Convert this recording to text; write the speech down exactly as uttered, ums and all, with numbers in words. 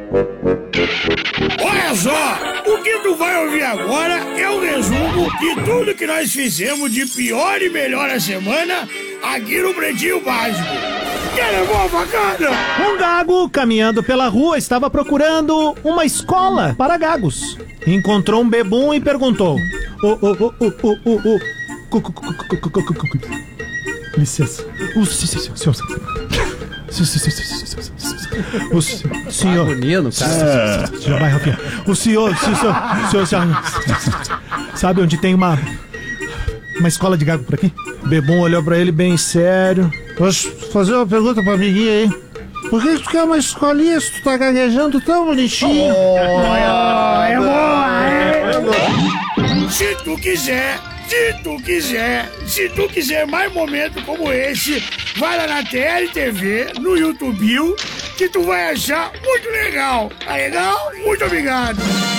Olha só, o que tu vai ouvir agora é o resumo de tudo que nós fizemos de pior e melhor a semana aqui no Pretinho Básico. Quer levar a facada? Um gago, caminhando pela rua, estava procurando uma escola para gagos. Encontrou um bebum e perguntou: Ô, ô, ô, ô, ô, ô, ô, licença. O senhor... O senhor... bonito, cara. Já vai, Rafinha. O senhor... O senhor... O senhor sabe onde tem uma... Uma escola de gago por aqui? Bebum olhou pra ele bem sério. Posso fazer uma pergunta pra amiguinha aí? Por que tu quer uma escolinha se tu tá gaguejando tão bonitinho? Oh, é boa, é boa. Se tu quiser, se tu quiser, se tu quiser mais momentos como esse, vai lá na T L T V, no YouTube, que tu vai achar muito legal. Tá legal? Muito obrigado.